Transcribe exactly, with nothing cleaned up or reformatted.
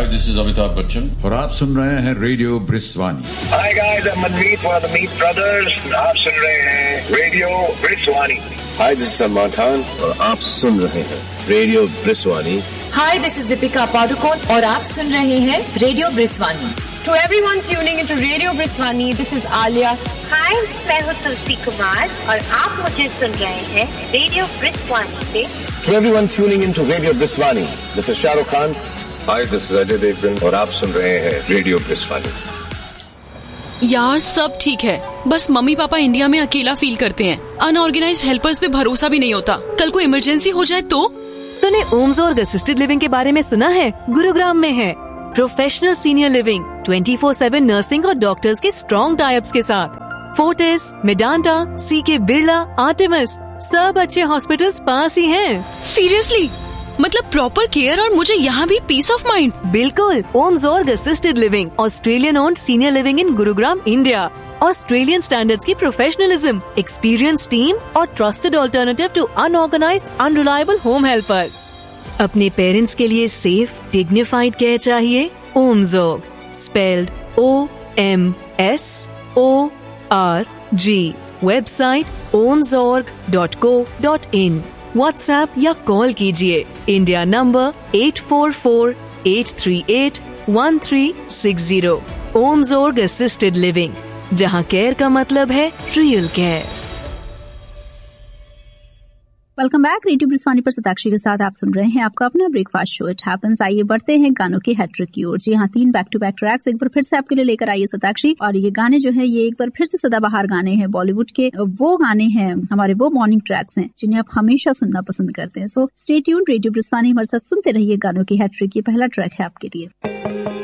Hi, this is Amitabh Bachchan. और आप सुन रहे हैं radio ब्रिस्वानी. Hi guys, I'm Manmeet for the Meet Brothers. आप सुन रहे हैं radio ब्रिस्वानी. Hi, this is Salman Khan और आप सुन रहे हैं radio ब्रिस्वानी. Hi, this is Deepika Padukone और आप सुन रहे हैं radio ब्रिस्वानी. To everyone tuning into Radio Briswani, this is Alia. Hi, मैं हूँ तुलसी कुमार और आप मुझे सुन रहे हैं रेडियो ब्रिस्वानी से. To everyone tuning into Radio Briswani, this is Shah Rukh Khan. Hi, this is Ajay Devgan और आप सुन रहे हैं रेडियो ब्रिस्वानी. यार सब ठीक है, बस मम्मी पापा इंडिया में अकेला फील करते हैं. अनऑर्गेनाइज्ड हेल्पर्स पे भरोसा भी नहीं होता. कल को इमरजेंसी हो जाए तो? तूने ओम्सोर्ग असिस्टेड लिविंग के बारे में सुना है? गुरुग्राम में है professional senior living, twenty four seven nursing और डॉक्टर्स के स्ट्रॉन्ग टाइप्स के साथ. फोर्टिस, मेडांटा, सीके बिरला, आर्टेमिस, सब अच्छे हॉस्पिटल्स पास ही हैं. सीरियसली? मतलब प्रॉपर केयर और मुझे यहाँ भी पीस ऑफ माइंड. बिल्कुल. ओम्सोर्ग assisted living, Australian owned senior living in Gurugram, India. Australian standards की प्रोफेशनलिज्म, एक्सपीरियंस टीम और trusted alternative to unorganised unreliable home helpers. अपने पेरेंट्स के लिए सेफ डिग्निफाइड केयर चाहिए? ओम्सोर्ग, spelled O M S O R G. Website ओम्सोर्ग dot co dot in. WhatsApp या call कीजिए. India number eight four four eight three eight one three six zero. ओम्सोर्ग assisted living, जहाँ care का मतलब है real care. Welcome back. Radio ब्रिस्वानी पर सताक्षी के साथ आप सुन रहे हैं आपका अपना ब्रेकफास्ट शो इट हैपेंस. आइए बढ़ते हैं गानों की हैट्रिक की ओर. जी हाँ, तीन बैक टू बैक ट्रैक्स एक बार फिर से आपके लिए लेकर आइए सताक्षी. और ये गाने जो है ये एक बार फिर से सदाबहार गाने हैं बॉलीवुड के. वो गाने हैं हमारे वो मॉर्निंग ट्रैक्स हैं जिन्हें आप हमेशा सुनना पसंद करते हैं. So stay tuned. रेडियो ब्रिस्वानी हमारे साथ सुनते रहिए गानों की हैट्रिक. ये पहला ट्रैक है आपके लिए.